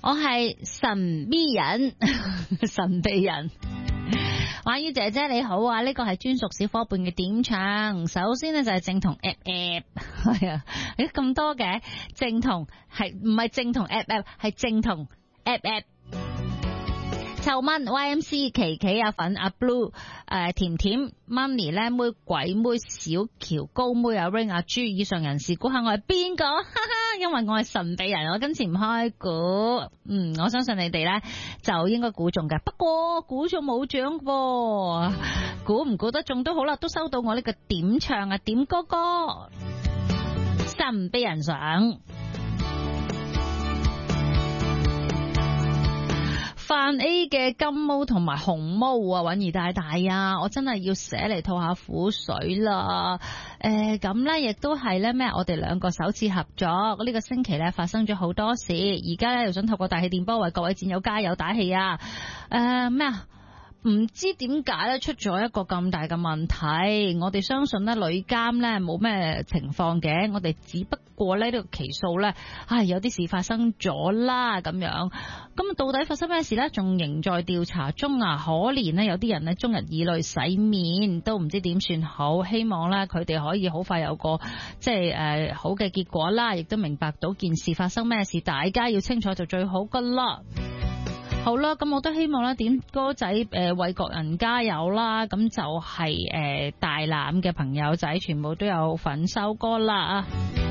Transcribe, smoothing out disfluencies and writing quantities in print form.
我係神秘人，神秘人。婉姨姐姐你好啊，呢個係專屬小伙伴嘅點唱。首先呢，就係正同 app 係啊，咁多嘅正同係唔係正同 app 係正同 app。臭蚊 YMC 琪琪阿粉阿 Blue 甜甜 Money 靚妹鬼妹小喬高妹阿 Ring 阿朱以上人士估下我係邊個？哈哈，因為我係神秘人，我今次唔開估。我相信你哋咧就應該估中嘅，不過估中冇獎喎，估唔估得中都好啦，都收到我呢個點唱啊點歌歌神秘人上。范 A 嘅金毛同埋紅毛啊，允兒大大啊，我真係要寫嚟吐下苦水啦。咁呢亦都係呢咩？我哋兩個首次合作，呢個星期呢發生咗好多事，而家呢又想透過大氣電波為各位戰友加油打氣啊！咩啊？唔知點解咧出咗一個咁大嘅問題，我哋相信咧女監咧冇咩情況嘅，我哋只不過咧呢個期數咧，有啲事發生咗啦咁樣。咁到底發生咩事咧？仲仍在調查中啊！可憐咧有啲人咧終日以淚洗面，都唔知點算好。希望咧佢哋可以好快有個即係好嘅結果啦，亦都明白到件事發生咩事，大家要清楚就最好噶啦。好啦，咁我都希望啦，點歌仔為國人加油啦！咁就係大欖嘅朋友仔全部都有份收歌啦啊！